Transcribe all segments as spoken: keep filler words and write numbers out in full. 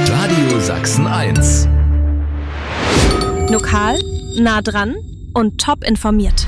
Radio Sachsen eins. Lokal, nah dran und top informiert.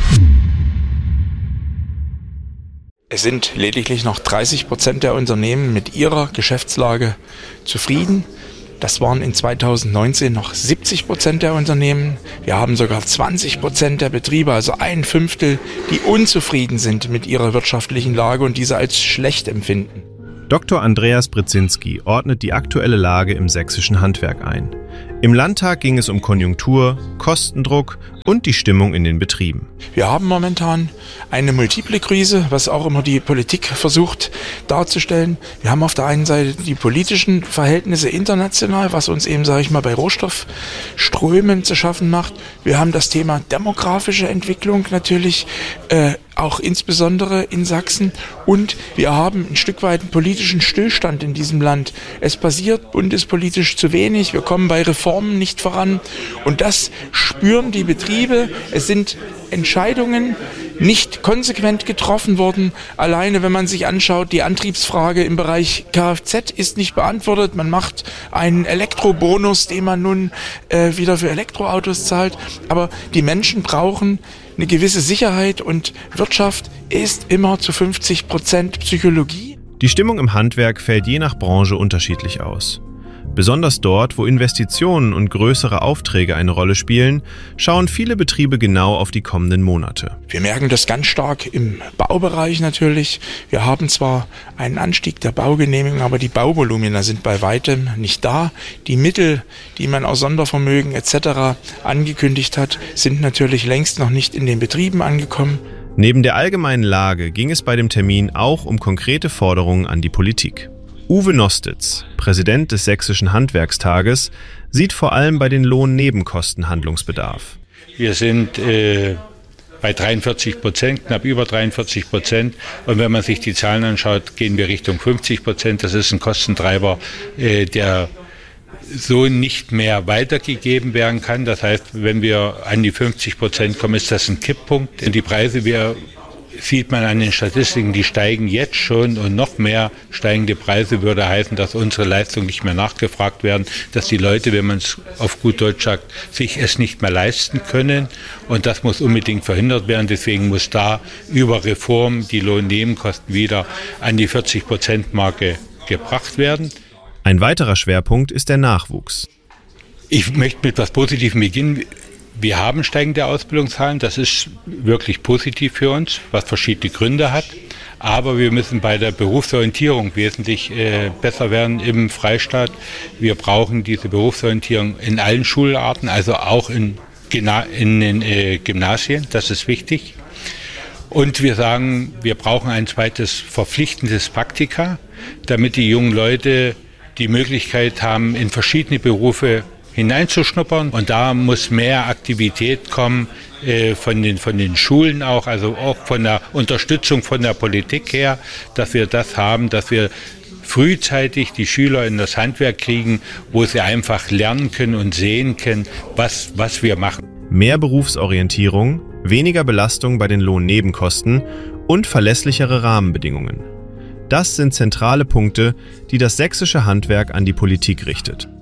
Es sind lediglich noch dreißig Prozent der Unternehmen mit ihrer Geschäftslage zufrieden. Das waren in zweitausendneunzehn noch siebzig Prozent der Unternehmen. Wir haben sogar zwanzig Prozent der Betriebe, also ein Fünftel, die unzufrieden sind mit ihrer wirtschaftlichen Lage und diese als schlecht empfinden. Doktor Andreas Brzezinski ordnet die aktuelle Lage im sächsischen Handwerk ein. Im Landtag ging es um Konjunktur, Kostendruck und die Stimmung in den Betrieben. Wir haben momentan eine multiple Krise, was auch immer die Politik versucht darzustellen. Wir haben auf der einen Seite die politischen Verhältnisse international, was uns eben, sage ich mal, bei Rohstoffströmen zu schaffen macht. Wir haben das Thema demografische Entwicklung natürlich, äh, auch insbesondere in Sachsen. Und wir haben ein Stück weit einen politischen Stillstand in diesem Land. Es passiert bundespolitisch zu wenig. Wir kommen bei Reformen nicht voran. Und das spüren die Betriebe. Es sind Entscheidungen nicht konsequent getroffen worden. Alleine, wenn man sich anschaut, die Antriebsfrage im Bereich Kfz ist nicht beantwortet. Man macht einen Elektrobonus, den man nun äh, wieder für Elektroautos zahlt. Aber die Menschen brauchen eine gewisse Sicherheit und Wirtschaft ist immer zu fünfzig Prozent Psychologie. Die Stimmung im Handwerk fällt je nach Branche unterschiedlich aus. Besonders dort, wo Investitionen und größere Aufträge eine Rolle spielen, schauen viele Betriebe genau auf die kommenden Monate. Wir merken das ganz stark im Baubereich natürlich. Wir haben zwar einen Anstieg der Baugenehmigungen, aber die Bauvolumina sind bei weitem nicht da. Die Mittel, die man aus Sondervermögen et cetera angekündigt hat, sind natürlich längst noch nicht in den Betrieben angekommen. Neben der allgemeinen Lage ging es bei dem Termin auch um konkrete Forderungen an die Politik. Uwe Nostitz, Präsident des Sächsischen Handwerkstages, sieht vor allem bei den Lohnnebenkosten Handlungsbedarf. Wir sind äh, bei dreiundvierzig Prozent, knapp über dreiundvierzig Prozent. Und wenn man sich die Zahlen anschaut, gehen wir Richtung fünfzig Prozent. Das ist ein Kostentreiber, äh, der so nicht mehr weitergegeben werden kann. Das heißt, wenn wir an die fünfzig Prozent kommen, ist das ein Kipppunkt. Und die Preise, wir sieht man an den Statistiken, die steigen jetzt schon und noch mehr steigende Preise würde heißen, dass unsere Leistungen nicht mehr nachgefragt werden, dass die Leute, wenn man es auf gut Deutsch sagt, sich es nicht mehr leisten können und das muss unbedingt verhindert werden. Deswegen muss da über Reform die Lohnnebenkosten wieder an die vierzig Prozent Marke gebracht werden. Ein weiterer Schwerpunkt ist der Nachwuchs. Ich möchte mit etwas Positivem beginnen. Wir haben steigende Ausbildungszahlen, das ist wirklich positiv für uns, was verschiedene Gründe hat. Aber wir müssen bei der Berufsorientierung wesentlich äh, besser werden im Freistaat. Wir brauchen diese Berufsorientierung in allen Schularten, also auch in, in den äh, Gymnasien, das ist wichtig. Und wir sagen, wir brauchen ein zweites verpflichtendes Praktika, damit die jungen Leute die Möglichkeit haben, in verschiedene Berufe hineinzuschnuppern und da muss mehr Aktivität kommen äh, von den von den Schulen auch, also auch von der Unterstützung von der Politik her, dass wir das haben, dass wir frühzeitig die Schüler in das Handwerk kriegen, wo sie einfach lernen können und sehen können, was was wir machen. Mehr Berufsorientierung, weniger Belastung bei den Lohnnebenkosten und verlässlichere Rahmenbedingungen. Das sind zentrale Punkte, die das sächsische Handwerk an die Politik richtet.